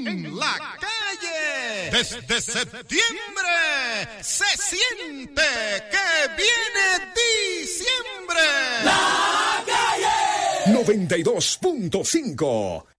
en la calle. Desde septiembre se siente que viene diciembre. La calle 92.5